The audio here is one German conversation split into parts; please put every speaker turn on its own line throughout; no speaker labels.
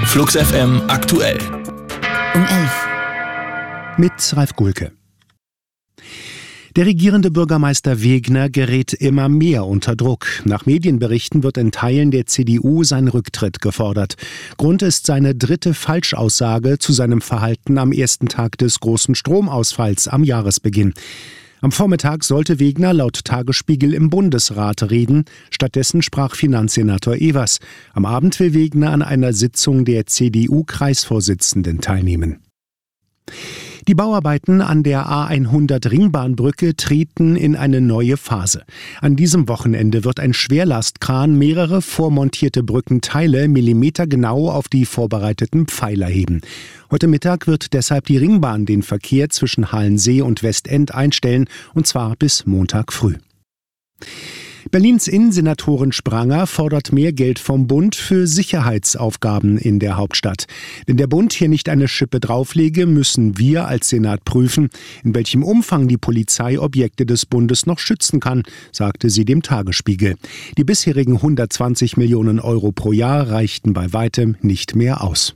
Flux FM aktuell.
Um 11.
Mit Ralf Gulke. Der regierende Bürgermeister Wegner gerät immer mehr unter Druck. Nach Medienberichten wird in Teilen der CDU sein Rücktritt gefordert. Grund ist seine dritte Falschaussage zu seinem Verhalten am ersten Tag des großen Stromausfalls am Jahresbeginn. Am Vormittag sollte Wegner laut Tagesspiegel im Bundesrat reden. Stattdessen sprach Finanzsenator Evers. Am Abend will Wegner an einer Sitzung der CDU-Kreisvorsitzenden teilnehmen. Die Bauarbeiten an der A100 Ringbahnbrücke treten in eine neue Phase. An diesem Wochenende wird ein Schwerlastkran mehrere vormontierte Brückenteile millimetergenau auf die vorbereiteten Pfeiler heben. Heute Mittag wird deshalb die Ringbahn den Verkehr zwischen Halensee und Westend einstellen, und zwar bis Montag früh. Berlins Innensenatorin Spranger fordert mehr Geld vom Bund für Sicherheitsaufgaben in der Hauptstadt. Wenn der Bund hier nicht eine Schippe drauflege, müssen wir als Senat prüfen, in welchem Umfang die Polizei Objekte des Bundes noch schützen kann, sagte sie dem Tagesspiegel. Die bisherigen 120 Millionen Euro pro Jahr reichten bei weitem nicht mehr aus.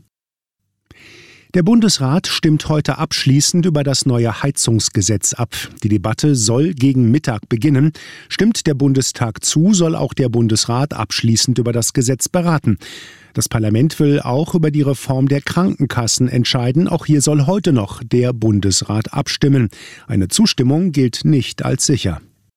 Der Bundesrat stimmt heute abschließend über das neue Heizungsgesetz ab. Die Debatte soll gegen Mittag beginnen. Stimmt der Bundestag zu, soll auch der Bundesrat abschließend über das Gesetz beraten. Das Parlament will auch über die Reform der Krankenkassen entscheiden. Auch hier soll heute noch der Bundesrat abstimmen. Eine Zustimmung gilt nicht als sicher.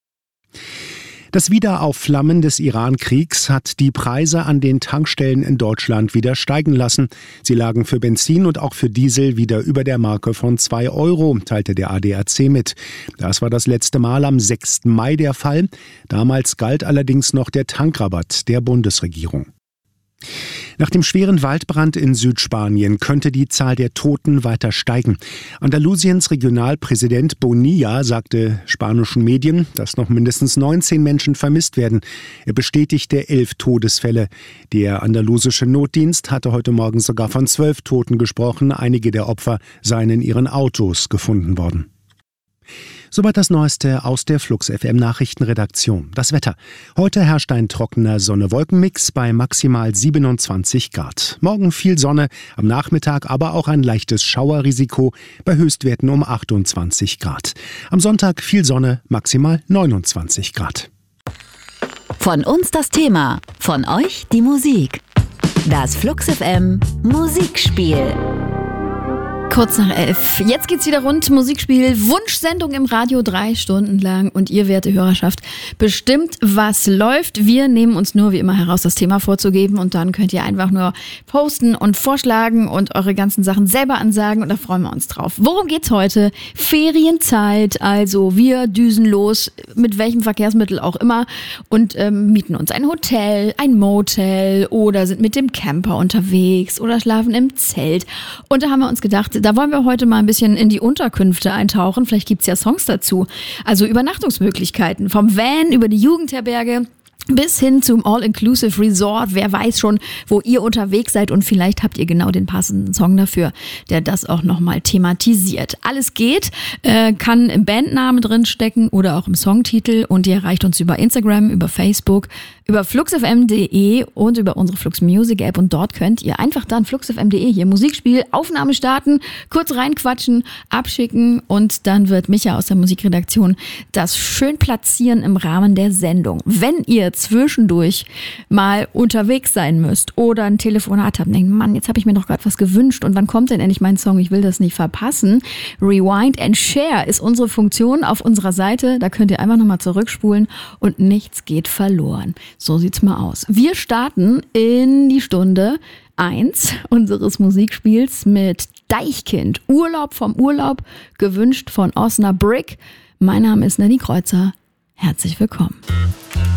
Das Wiederaufflammen des Iran-Kriegs hat die Preise an den Tankstellen in Deutschland wieder steigen lassen. Sie lagen für Benzin und auch für Diesel wieder über der Marke von 2 Euro, teilte der ADAC mit. Das war das letzte Mal am 6. Mai der Fall. Damals galt allerdings noch der Tankrabatt der Bundesregierung. Nach dem schweren Waldbrand in Südspanien könnte die Zahl der Toten weiter steigen. Andalusiens Regionalpräsident Bonilla sagte spanischen Medien, dass noch mindestens 19 Menschen vermisst werden. Er bestätigte 11 Todesfälle. Der andalusische Notdienst hatte heute Morgen sogar von 12 Toten gesprochen. Einige der Opfer seien in ihren Autos gefunden worden. Soweit das Neueste aus der Flux FM Nachrichtenredaktion. Das Wetter. Heute herrscht ein trockener Sonne-Wolken-Mix bei maximal 27 Grad. Morgen viel Sonne, am Nachmittag aber auch ein leichtes Schauerrisiko bei Höchstwerten um 28 Grad. Am Sonntag viel Sonne, maximal 29 Grad.
Von uns das Thema, von euch die Musik. Das Flux FM Musikspiel.
Kurz nach 11. Jetzt geht's wieder rund. Musikspiel, Wunschsendung im Radio 3 Stunden lang. Und ihr, werte Hörerschaft, bestimmt, was läuft. Wir nehmen uns nur wie immer heraus, das Thema vorzugeben. Und dann könnt ihr einfach nur posten und vorschlagen und eure ganzen Sachen selber ansagen. Und da freuen wir uns drauf. Worum geht's heute? Ferienzeit. Also wir düsen los, mit welchem Verkehrsmittel auch immer. Und mieten uns ein Hotel, ein Motel oder sind mit dem Camper unterwegs oder schlafen im Zelt. Und da haben wir uns gedacht, da wollen wir heute mal ein bisschen in die Unterkünfte eintauchen. Vielleicht gibt's ja Songs dazu. Also Übernachtungsmöglichkeiten. Vom Van über die Jugendherberge bis hin zum All-Inclusive Resort. Wer weiß schon, wo ihr unterwegs seid, und vielleicht habt ihr genau den passenden Song dafür, der das auch nochmal thematisiert. Alles geht, kann im Bandname drin stecken oder auch im Songtitel, und ihr erreicht uns über Instagram, über Facebook, über fluxfm.de und über unsere Flux Music App, und dort könnt ihr einfach dann fluxfm.de hier Musikspiel, Aufnahme starten, kurz reinquatschen, abschicken, und dann wird Micha aus der Musikredaktion das schön platzieren im Rahmen der Sendung. Wenn ihr zwischendurch mal unterwegs sein müsst oder ein Telefonat habt und denkt, Mann, jetzt habe ich mir doch gerade was gewünscht und wann kommt denn endlich mein Song? Ich will das nicht verpassen. Rewind and Share ist unsere Funktion auf unserer Seite. Da könnt ihr einfach nochmal zurückspulen und nichts geht verloren. So sieht's mal aus. Wir starten in die Stunde 1 unseres Musikspiels mit Deichkind. Urlaub vom Urlaub, gewünscht von Osnabrück. Mein Name ist Nanny Kreuzer. Herzlich willkommen.